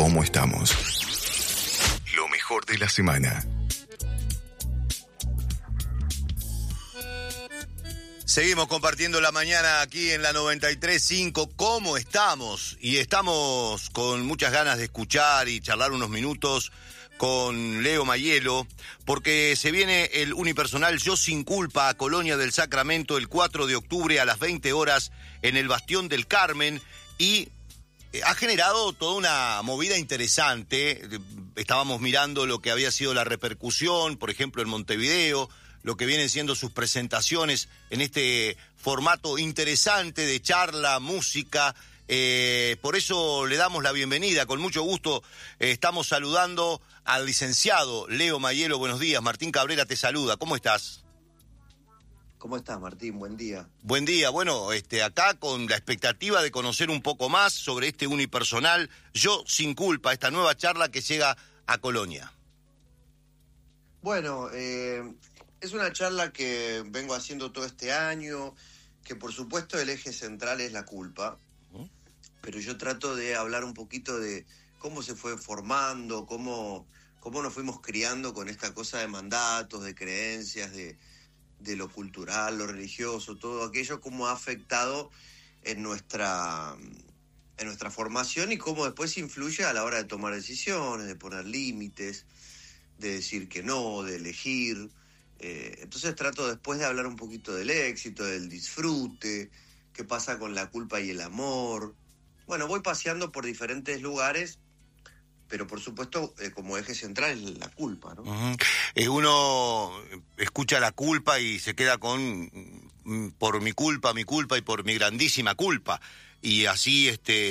¿Cómo estamos? Lo mejor de la semana. Seguimos compartiendo la mañana aquí en la 93.5. ¿Cómo estamos? Y estamos con muchas ganas de escuchar y charlar unos minutos con Leo Mayelo, porque se viene el unipersonal Yo Sin Culpa a Colonia del Sacramento el 4 de octubre a las 20 horas en el Bastión del Carmen, y ha generado toda una movida interesante. Estábamos mirando lo que había sido la repercusión, por ejemplo, en Montevideo, lo que vienen siendo sus presentaciones en este formato interesante de charla, música. Por eso le damos la bienvenida, con mucho gusto. Estamos saludando al licenciado Leo Mayelo. Buenos días, Martín Cabrera te saluda. ¿Cómo estás? ¿Cómo estás, Martín? Buen día. Buen día. Bueno, acá con la expectativa de conocer un poco más sobre este unipersonal Yo Sin Culpa, esta nueva charla que llega a Colonia. Bueno, es una charla que vengo haciendo todo este año, que por supuesto el eje central es la culpa, pero yo trato de hablar un poquito de cómo se fue formando, cómo nos fuimos criando con esta cosa de mandatos, de creencias, de lo cultural, lo religioso, todo aquello, cómo ha afectado en nuestra formación y cómo después influye a la hora de tomar decisiones, de poner límites, de decir que no, de elegir. Entonces trato después de hablar un poquito del éxito, del disfrute, qué pasa con la culpa y el amor. Bueno, voy paseando por diferentes lugares, pero por supuesto como eje central es la culpa, ¿no? Uno escucha la culpa y se queda con por mi culpa y por mi grandísima culpa, y así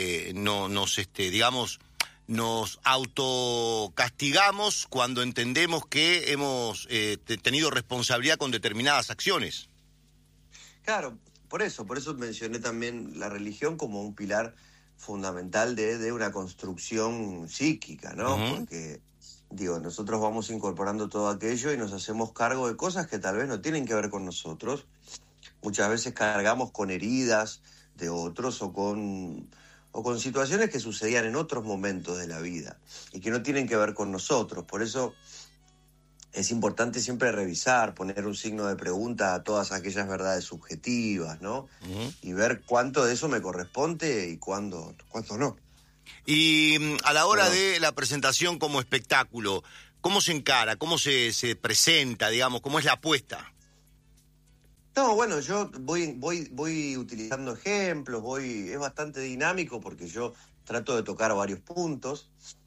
nos autocastigamos cuando entendemos que hemos tenido responsabilidad con determinadas acciones. Claro, por eso mencioné también la religión como un pilar fundamental de una construcción psíquica, ¿no? Uh-huh. Porque, nosotros vamos incorporando todo aquello y nos hacemos cargo de cosas que tal vez no tienen que ver con nosotros. Muchas veces cargamos con heridas de otros o con situaciones que sucedían en otros momentos de la vida y que no tienen que ver con nosotros. Por eso es importante siempre revisar, poner un signo de pregunta a todas aquellas verdades subjetivas, ¿no? Uh-huh. Y ver cuánto de eso me corresponde y cuánto no. Y a la hora de la presentación como espectáculo, ¿cómo se encara? ¿Cómo se presenta, digamos? ¿Cómo es la apuesta? No, bueno, yo voy utilizando ejemplos, es bastante dinámico porque yo trato de tocar varios puntos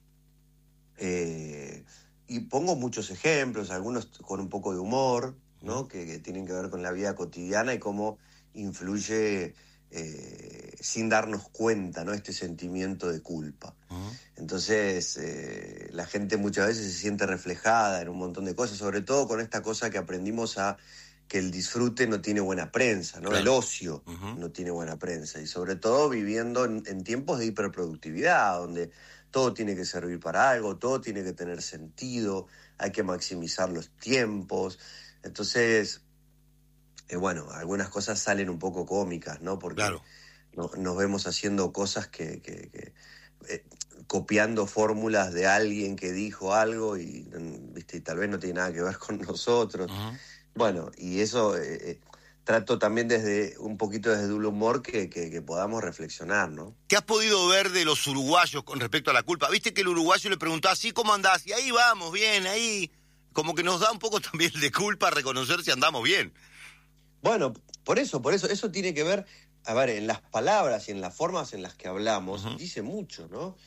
y pongo muchos ejemplos, algunos con un poco de humor, ¿no? Que tienen que ver con la vida cotidiana y cómo influye sin darnos cuenta, ¿no? Este sentimiento de culpa. Uh-huh. Entonces, la gente muchas veces se siente reflejada en un montón de cosas, sobre todo con esta cosa que aprendimos que el disfrute no tiene buena prensa, ¿no? Claro. El ocio uh-huh. no tiene buena prensa, y sobre todo viviendo en tiempos de hiperproductividad, donde todo tiene que servir para algo, todo tiene que tener sentido, hay que maximizar los tiempos. Entonces, algunas cosas salen un poco cómicas, ¿no? Porque claro. Nos vemos haciendo cosas que copiando fórmulas de alguien que dijo algo y tal vez no tiene nada que ver con nosotros. Uh-huh. Bueno, y eso trato también desde el humor que podamos reflexionar, ¿no? ¿Qué has podido ver de los uruguayos con respecto a la culpa? Viste que el uruguayo le preguntaba, ¿sí cómo andás? Y ahí vamos, bien, ahí. Como que nos da un poco también de culpa reconocer si andamos bien. Bueno, por eso tiene que ver, en las palabras y en las formas en las que hablamos, uh-huh. dice mucho, ¿no?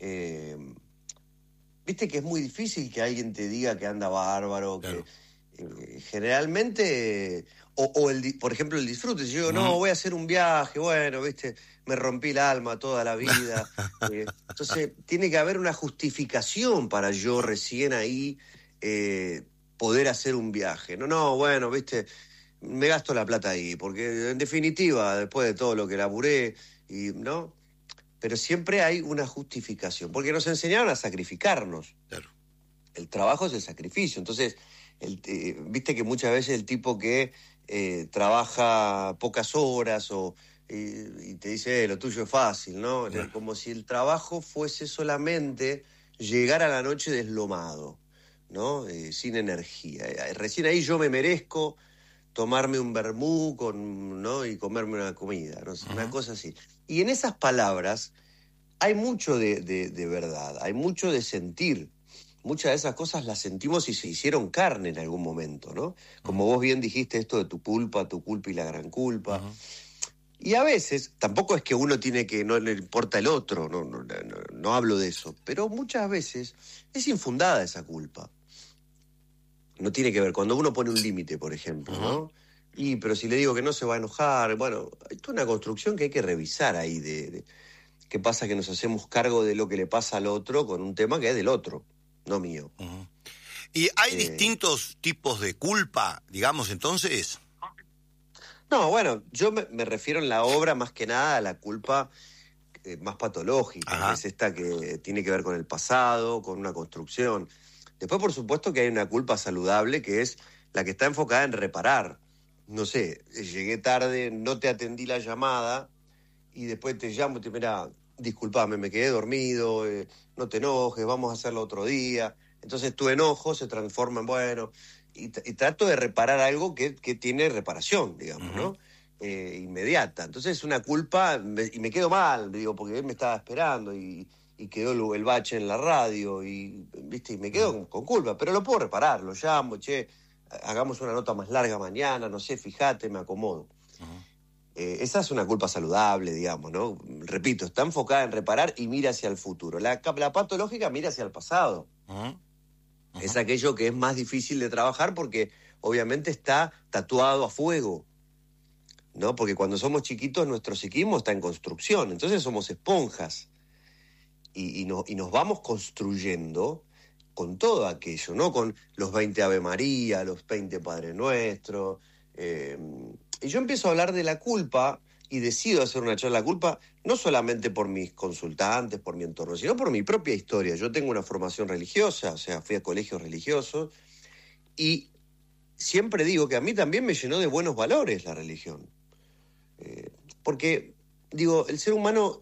Viste que es muy difícil que alguien te diga que anda bárbaro, claro. Generalmente, por ejemplo, el disfrute. Si yo digo, no, voy a hacer un viaje, me rompí el alma toda la vida. Entonces, tiene que haber una justificación para yo recién ahí poder hacer un viaje. Me gasto la plata ahí, porque en definitiva, después de todo lo que laburé, ¿no? Pero siempre hay una justificación, porque nos enseñaron a sacrificarnos. Claro. El trabajo es el sacrificio, entonces... viste que muchas veces el tipo que trabaja pocas horas o y te dice, lo tuyo es fácil, ¿no? Como si el trabajo fuese solamente llegar a la noche deslomado, ¿no? Sin energía. Recién ahí yo me merezco tomarme un vermú ¿no? Y comerme una comida, no sé, una cosa así. Y en esas palabras hay mucho de verdad, hay mucho de sentir. Muchas de esas cosas las sentimos y se hicieron carne en algún momento, ¿no? Como vos bien dijiste, esto de tu culpa y la gran culpa. Y a veces, tampoco es que uno tiene que, no le importa el otro, no hablo de eso, pero muchas veces es infundada esa culpa. No tiene que ver, cuando uno pone un límite, por ejemplo, ¿no? Pero si le digo que no se va a enojar, bueno, hay toda una construcción que hay que revisar ahí de qué pasa que nos hacemos cargo de lo que le pasa al otro con un tema que es del otro, no mío. ¿Y hay distintos tipos de culpa, digamos, entonces? No, bueno, yo me refiero en la obra más que nada a la culpa más patológica, que es esta que tiene que ver con el pasado, con una construcción. Después, por supuesto, que hay una culpa saludable, que es la que está enfocada en reparar. No sé, llegué tarde, no te atendí la llamada, y después te llamo y te mira, disculpame, me quedé dormido, no te enojes, vamos a hacerlo otro día. Entonces tu enojo se transforma en, bueno, y trato de reparar algo que tiene reparación, digamos, ¿no? Inmediata. Entonces es una culpa, y me quedo mal, digo, porque él me estaba esperando y quedó el bache en la radio, ¿viste? Y me quedo con culpa, pero lo puedo reparar, lo llamo, che, hagamos una nota más larga mañana, no sé, fíjate, me acomodo. Esa es una culpa saludable, digamos, ¿no? Repito, está enfocada en reparar y mira hacia el futuro. La patológica mira hacia el pasado. Es aquello que es más difícil de trabajar porque obviamente está tatuado a fuego, ¿no? Porque cuando somos chiquitos nuestro psiquismo está en construcción, entonces somos esponjas y nos vamos construyendo con todo aquello, ¿no? Con los 20 Ave María, los 20 Padre Nuestro. Y yo empiezo a hablar de la culpa y decido hacer una charla de la culpa, no solamente por mis consultantes, por mi entorno, sino por mi propia historia. Yo tengo una formación religiosa, o sea, fui a colegios religiosos, y siempre digo que a mí también me llenó de buenos valores la religión. Porque, digo, el ser humano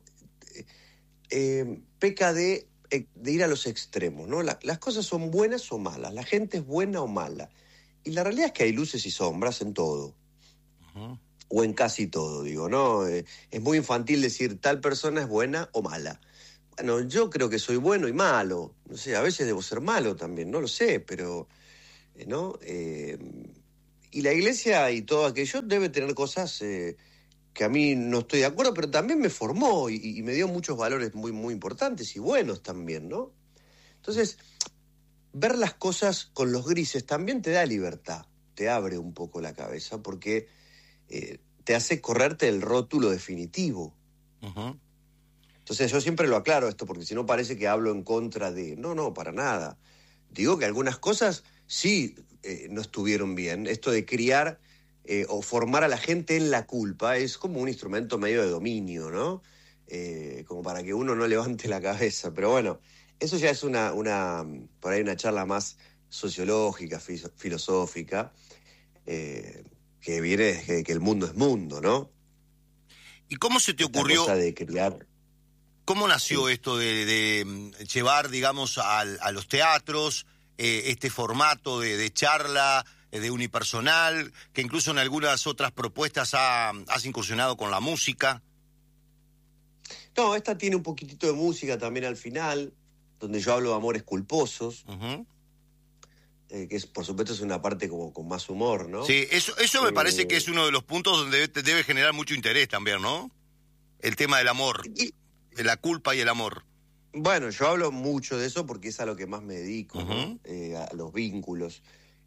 peca de ir a los extremos, ¿no? Las cosas son buenas o malas, la gente es buena o mala. Y la realidad es que hay luces y sombras en todo. O en casi todo, digo, ¿no? Es muy infantil decir tal persona es buena o mala. Bueno, yo creo que soy bueno y malo. No sé, a veces debo ser malo también, no lo sé, pero, ¿no? Y la iglesia y todo aquello debe tener cosas que a mí no estoy de acuerdo, pero también me formó y me dio muchos valores muy, muy importantes y buenos también, ¿no? Entonces, ver las cosas con los grises también te da libertad, te abre un poco la cabeza, porque te hace correrte el rótulo definitivo. Entonces yo siempre lo aclaro esto, porque si no parece que hablo en contra de... No, para nada. Digo que algunas cosas sí no estuvieron bien. Esto de criar o formar a la gente en la culpa es como un instrumento medio de dominio, ¿no? Como para que uno no levante la cabeza. Pero bueno, eso ya es por ahí una charla más sociológica, filosófica, que viene de que el mundo es mundo, ¿no? ¿Y cómo se te ocurrió? Esta cosa de criar. ¿Cómo nació esto de llevar, digamos, a los teatros este formato de charla, de unipersonal, que incluso en algunas otras propuestas has incursionado con la música? No, esta tiene un poquitito de música también al final, donde yo hablo de amores culposos. Que es, por supuesto, es una parte como con más humor, ¿no? Sí, eso me parece que es uno de los puntos donde te debe generar mucho interés también, ¿no? El tema del amor, de la culpa y el amor. Bueno, yo hablo mucho de eso porque es a lo que más me dedico, ¿no? A los vínculos.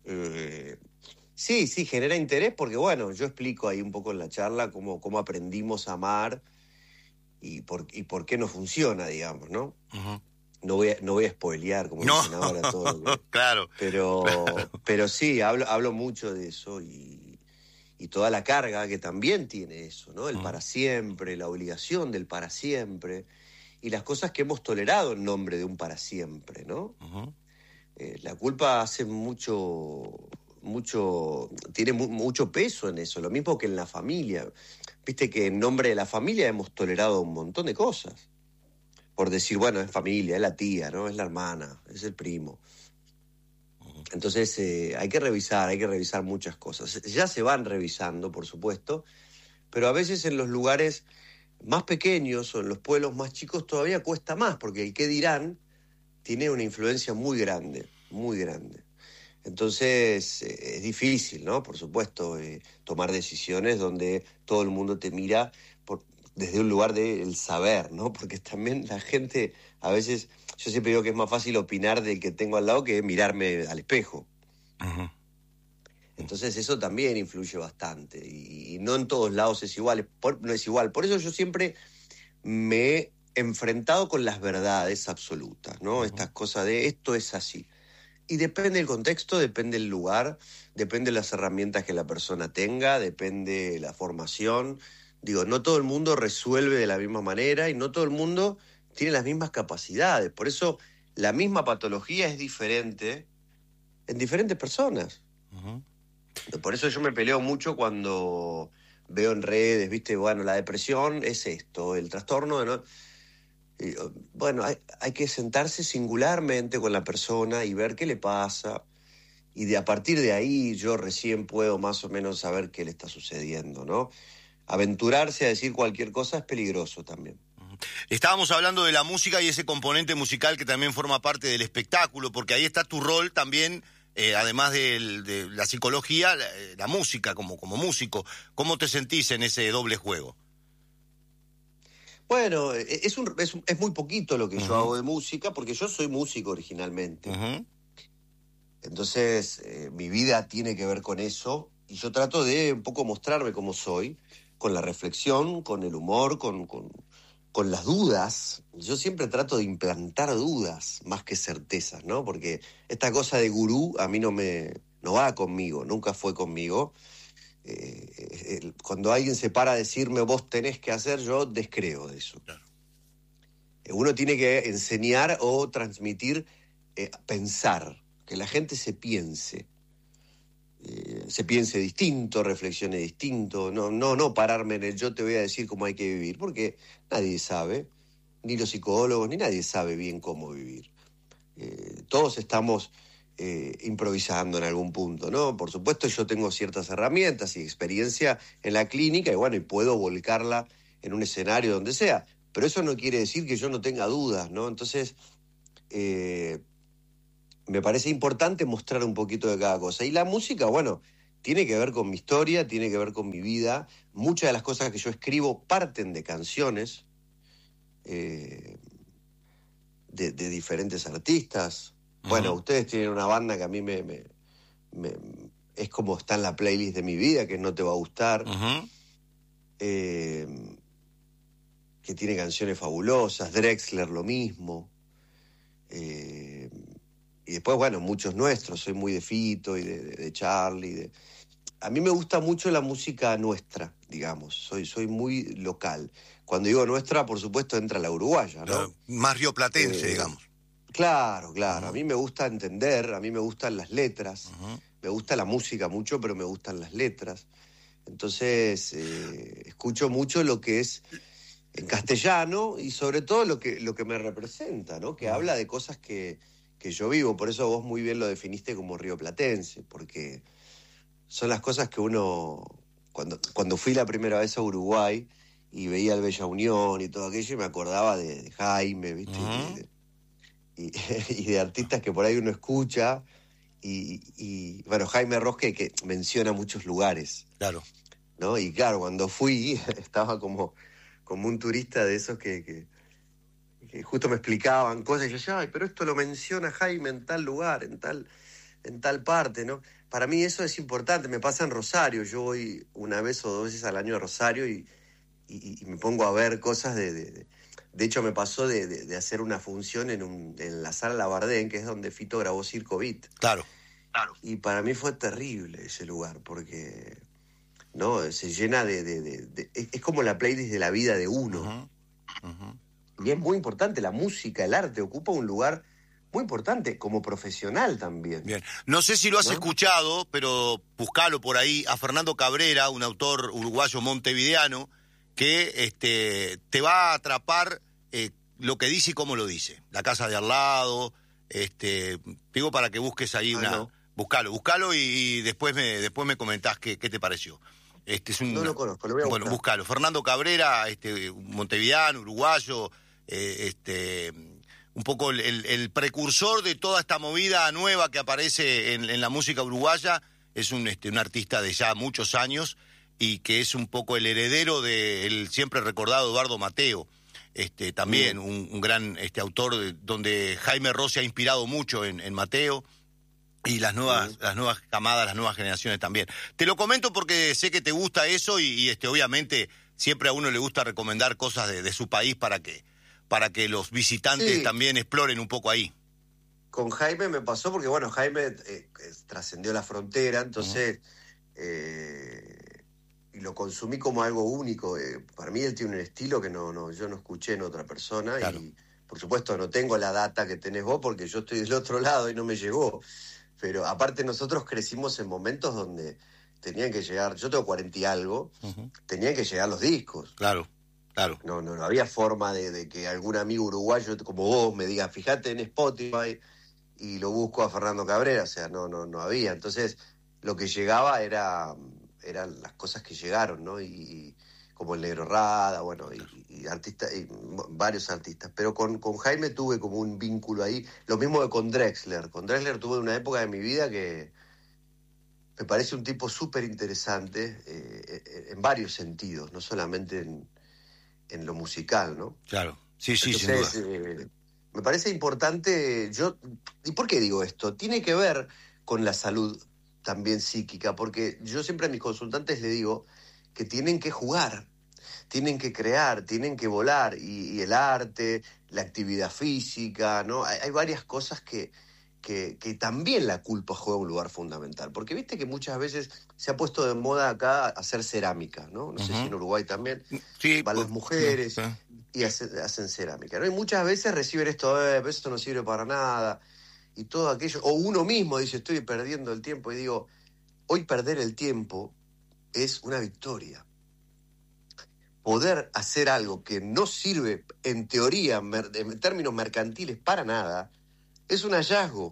Sí, genera interés porque, bueno, yo explico ahí un poco en la charla cómo aprendimos a amar y por qué no funciona, digamos, ¿no? No voy a spoilear, como dicen ahora todo lo que... Claro. Pero sí, hablo mucho de eso y toda la carga que también tiene eso, ¿no? El para siempre, la obligación del para siempre y las cosas que hemos tolerado en nombre de un para siempre, ¿no? La culpa hace mucho tiene mucho peso en eso, lo mismo que en la familia. Viste que en nombre de la familia hemos tolerado un montón de cosas. Por decir, bueno, es familia, es la tía, ¿no? Es la hermana, es el primo. Entonces hay que revisar muchas cosas. Ya se van revisando, por supuesto, pero a veces en los lugares más pequeños o en los pueblos más chicos todavía cuesta más, porque el qué dirán tiene una influencia muy grande, muy grande. Entonces es difícil, ¿no? Por supuesto, tomar decisiones donde todo el mundo te mira desde un lugar del saber, ¿no? Porque también la gente, a veces, yo siempre digo que es más fácil opinar del que tengo al lado que mirarme al espejo. Uh-huh. Entonces eso también influye bastante y no en todos lados es igual, no es igual. Por eso yo siempre me he enfrentado con las verdades absolutas, ¿no? Uh-huh. Estas cosas de esto es así. Y depende del contexto, depende del lugar, depende de las herramientas que la persona tenga, depende de la formación. Digo, no todo el mundo resuelve de la misma manera y no todo el mundo tiene las mismas capacidades. Por eso la misma patología es diferente en diferentes personas. Uh-huh. Por eso yo me peleo mucho cuando veo en redes, ¿viste? Bueno, la depresión es esto, el trastorno de no... Bueno, hay que sentarse singularmente con la persona y ver qué le pasa. Y a partir de ahí yo recién puedo más o menos saber qué le está sucediendo, ¿no? Aventurarse a decir cualquier cosa es peligroso también. Estábamos hablando de la música y ese componente musical que también forma parte del espectáculo, porque ahí está tu rol también, además de la psicología, la música como músico. ¿Cómo te sentís en ese doble juego? Bueno, es muy poquito lo que uh-huh. yo hago de música, porque yo soy músico originalmente. Uh-huh. Entonces, mi vida tiene que ver con eso, y yo trato de un poco mostrarme como soy, con la reflexión, con el humor, con las dudas. Yo siempre trato de implantar dudas más que certezas, ¿no? Porque esta cosa de gurú a mí no va conmigo, nunca fue conmigo. Cuando alguien se para a decirme vos tenés que hacer, yo descreo de eso. Claro. Uno tiene que enseñar o transmitir, pensar, que la gente se piense distinto, reflexione distinto, no pararme en el yo te voy a decir cómo hay que vivir, porque nadie sabe, ni los psicólogos, ni nadie sabe bien cómo vivir. Todos estamos improvisando en algún punto, ¿no? Por supuesto yo tengo ciertas herramientas y experiencia en la clínica y puedo volcarla en un escenario donde sea, pero eso no quiere decir que yo no tenga dudas, ¿no? Entonces me parece importante mostrar un poquito de cada cosa. Y la música, tiene que ver con mi historia, tiene que ver con mi vida. Muchas de las cosas que yo escribo parten de canciones de diferentes artistas. Uh-huh. Bueno, ustedes tienen una banda que a mí es como está en la playlist de mi vida, que no te va a gustar. Uh-huh. Que tiene canciones fabulosas. Drexler, lo mismo. Y después, muchos nuestros. Soy muy de Fito y de Charlie. A mí me gusta mucho la música nuestra, digamos. Soy muy local. Cuando digo nuestra, por supuesto, entra la uruguaya, ¿no? Más rioplatense, digamos. Claro. Uh-huh. A mí me gusta entender, a mí me gustan las letras. Uh-huh. Me gusta la música mucho, pero me gustan las letras. Entonces, escucho mucho lo que es en castellano y sobre todo lo que me representa, ¿no? Que uh-huh. habla de cosas que yo vivo. Por eso vos muy bien lo definiste como rioplatense, porque son las cosas que uno... Cuando fui la primera vez a Uruguay y veía el Bella Unión y todo aquello, me acordaba de Jaime, ¿viste? Uh-huh. Y de artistas que por ahí uno escucha. Y Jaime Ross que menciona muchos lugares. Claro. ¿No? Y claro, cuando fui, estaba como un turista de esos que justo me explicaban cosas y yo decía, pero esto lo menciona Jaime en tal lugar, en tal parte, ¿no? Para mí eso es importante. Me pasa en Rosario. Yo voy una vez o dos veces al año a Rosario y me pongo a ver cosas de hecho me pasó de hacer una función en la sala Labardén, que es donde Fito grabó Circo Beat. Claro. Y para mí fue terrible ese lugar, porque no se llena es como la playlist de la vida de uno. Uh-huh. Uh-huh. Y es muy importante, la música, el arte ocupa un lugar muy importante, como profesional también. Bien. No sé si lo has ¿No? escuchado, pero buscalo por ahí, a Fernando Cabrera, un autor uruguayo montevideano, que te va a atrapar lo que dice y cómo lo dice. La casa de al lado, digo para que busques ahí No. Buscalo y después me comentás qué te pareció. Es No lo conozco, lo voy a Bueno, buscar. buscalo. Fernando Cabrera, montevideano, uruguayo, un poco el precursor de toda esta movida nueva que aparece en la música uruguaya. Es un artista de ya muchos años y que es un poco el heredero del siempre recordado Eduardo Mateo. También un gran autor donde Jaime Ross se ha inspirado mucho en Mateo. Y las nuevas camadas, las nuevas generaciones también. Te lo comento porque sé que te gusta eso y obviamente siempre a uno le gusta recomendar cosas de su país para que los visitantes Sí. también exploren un poco ahí. Con Jaime me pasó porque, bueno, Jaime trascendió la frontera, entonces, y lo consumí como algo único. Para mí él tiene un estilo que yo no escuché en otra persona, Claro. y por supuesto no tengo la data que tenés vos porque yo estoy del otro lado y no me llegó. Pero aparte nosotros crecimos en momentos donde tenían que llegar, yo tengo 40 y algo, tenían que llegar los discos. Claro. No había forma de que algún amigo uruguayo como vos me diga, fíjate en Spotify y lo busco a Fernando Cabrera, o sea, no había. Entonces, lo que llegaba eran las cosas que llegaron, ¿no? Y como el Negro Rada, bueno, y artistas, y varios artistas. Pero con Jaime tuve como un vínculo ahí. Lo mismo que con Drexler. Con Drexler tuve una época de mi vida que me parece un tipo súper interesante en varios sentidos, no solamente en lo musical, ¿no? Claro. Sí, sin Entonces, duda. me parece importante, ¿y por qué digo esto? Tiene que ver con la salud también psíquica, porque yo siempre a mis consultantes le digo que tienen que jugar, tienen que crear, tienen que volar, y el arte, la actividad física, ¿no? Hay varias cosas que también la culpa juega un lugar fundamental, porque viste que muchas veces se ha puesto de moda acá hacer cerámica, ¿no? No sé si en Uruguay también, Sí, van las mujeres sí. y hacen cerámica, ¿no? Y muchas veces reciben esto, esto no sirve para nada, y todo aquello, o uno mismo dice, estoy perdiendo el tiempo, y digo, hoy perder el tiempo es una victoria. Poder hacer algo que no sirve, en teoría, en términos mercantiles, para nada, es un hallazgo,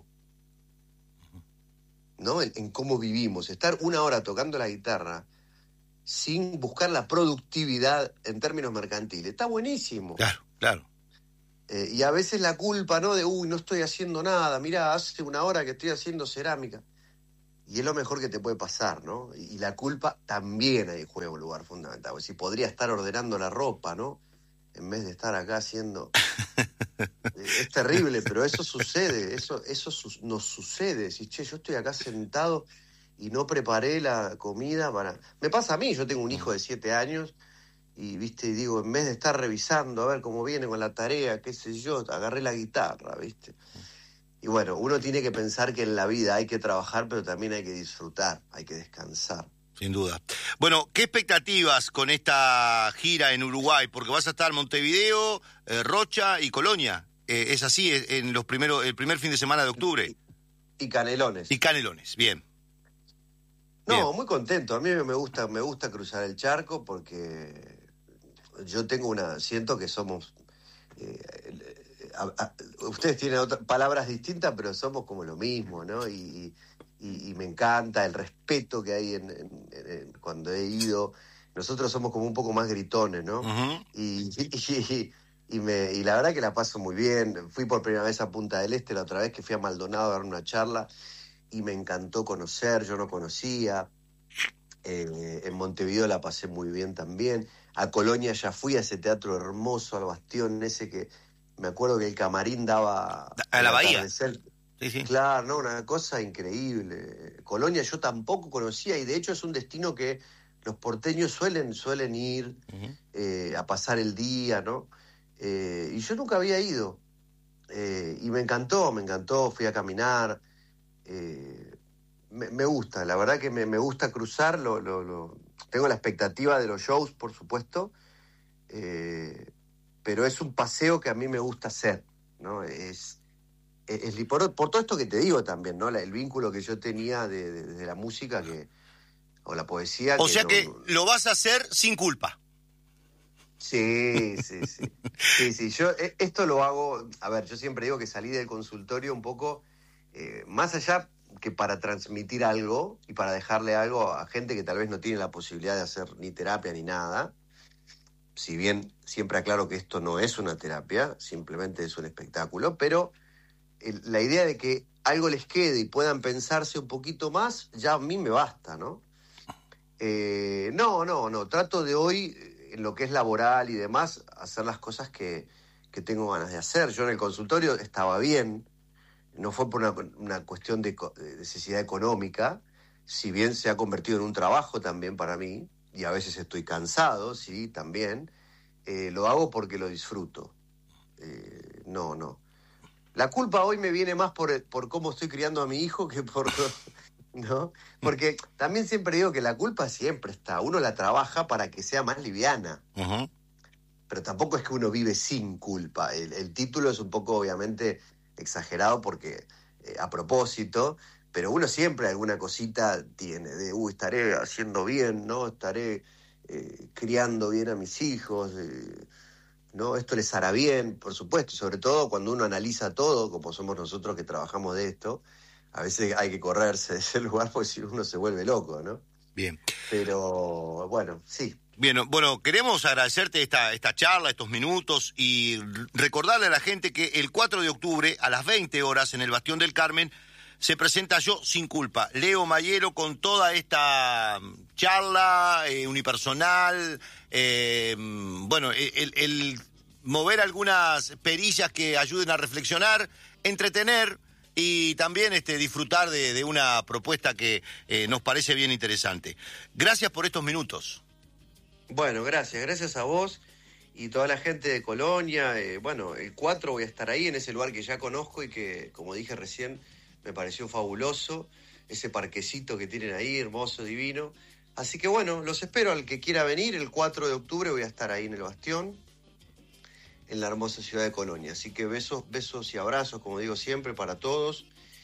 ¿no? En cómo vivimos. Estar una hora tocando la guitarra sin buscar la productividad en términos mercantiles, está buenísimo. Claro. Y a veces la culpa, ¿no? De, no estoy haciendo nada, mirá, hace una hora que estoy haciendo cerámica. Y es lo mejor que te puede pasar, ¿no? Y la culpa también ahí juega un lugar fundamental. Pues si podría estar ordenando la ropa, ¿no? En vez de estar acá haciendo... es terrible, pero eso sucede, eso nos sucede. Si, che, yo estoy acá sentado y no preparé la comida para... Me pasa a mí, yo tengo un hijo de 7 años y, viste, y digo, en vez de estar revisando a ver cómo viene con la tarea, qué sé yo, agarré la guitarra, viste. Y bueno, uno tiene que pensar que en la vida hay que trabajar, pero también hay que disfrutar, hay que descansar. Sin duda. Bueno, ¿qué expectativas con esta gira en Uruguay? Porque vas a estar en Montevideo, Rocha y Colonia. Es así, en el primer fin de semana de octubre. Y Canelones. Y Canelones, bien. No, Bien. muy contento. A mí me gusta cruzar el charco porque yo siento que somos... ustedes tienen palabras distintas, pero somos como lo mismo, ¿no? Y me encanta el respeto que hay cuando he ido. Nosotros somos como un poco más gritones, ¿no? Uh-huh. Y la verdad que la paso muy bien. Fui por primera vez a Punta del Este la otra vez que fui a Maldonado a dar una charla y me encantó conocer, yo no conocía. En Montevideo la pasé muy bien también. A Colonia ya fui, a ese teatro hermoso, al Bastión ese que me acuerdo que el camarín daba... A la bahía. Sí. Claro, no, una cosa increíble. Colonia yo tampoco conocía y de hecho es un destino que los porteños suelen ir a pasar el día, ¿no? Y yo nunca había ido. Y me encantó, fui a caminar. Me gusta, la verdad que me gusta cruzar, tengo la expectativa de los shows, por supuesto, pero es un paseo que a mí me gusta hacer, ¿no? por todo esto que te digo también, ¿no? El vínculo que yo tenía de la música o la poesía. O sea que lo vas a hacer sin culpa. Sí. Sí, yo esto lo hago, a ver, yo siempre digo que salí del consultorio un poco, más allá que para transmitir algo y para dejarle algo a gente que tal vez no tiene la posibilidad de hacer ni terapia ni nada, si bien siempre aclaro que esto no es una terapia, simplemente es un espectáculo, pero la idea de que algo les quede y puedan pensarse un poquito más, ya a mí me basta, ¿no? No, trato de hoy, en lo que es laboral y demás, hacer las cosas que tengo ganas de hacer. Yo en el consultorio estaba bien, no fue por una cuestión de necesidad económica, si bien se ha convertido en un trabajo también para mí, y a veces estoy cansado, sí, también, lo hago porque lo disfruto. No. La culpa hoy me viene más por cómo estoy criando a mi hijo que por... ¿no? Porque también siempre digo que la culpa siempre está, uno la trabaja para que sea más liviana. Uh-huh. Pero tampoco es que uno vive sin culpa. El título es un poco, obviamente, exagerado porque a propósito, pero uno siempre alguna cosita tiene de, estaré haciendo bien, ¿no? Estaré criando bien a mis hijos, ¿no? Esto les hará bien, por supuesto, y sobre todo cuando uno analiza todo, como somos nosotros que trabajamos de esto, a veces hay que correrse de ese lugar porque si uno se vuelve loco, ¿no? Bien. Pero, bueno, sí. Bien, bueno, queremos agradecerte esta charla, estos minutos y recordarle a la gente que el 4 de octubre a las 20 horas en el Bastión del Carmen se presenta Yo Sin Culpa. Leo Mayelo con toda esta charla unipersonal, bueno, el mover algunas perillas que ayuden a reflexionar, entretener y también disfrutar de una propuesta que nos parece bien interesante. Gracias por estos minutos. Bueno, gracias a vos y toda la gente de Colonia. Bueno, el 4 voy a estar ahí en ese lugar que ya conozco y que, como dije recién, me pareció fabuloso. Ese parquecito que tienen ahí, hermoso, divino. Así que bueno, los espero al que quiera venir. El 4 de octubre voy a estar ahí en el Bastión, en la hermosa ciudad de Colonia. Así que besos y abrazos, como digo siempre, para todos.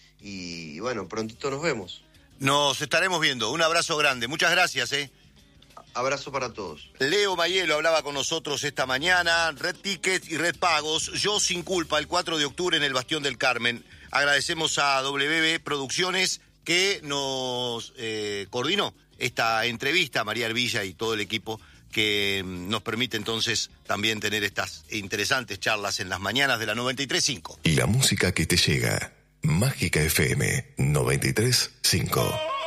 Y bueno, prontito nos vemos. Nos estaremos viendo. Un abrazo grande. Muchas gracias, Abrazo para todos. Leo Mayelo hablaba con nosotros esta mañana. Red Ticket y Red Pagos. Yo Sin Culpa, el 4 de octubre en el Bastión del Carmen. Agradecemos a WB Producciones que nos coordinó esta entrevista, María Hervilla y todo el equipo que nos permite entonces también tener estas interesantes charlas en las mañanas de la 93.5. La música que te llega. Mágica FM 93.5.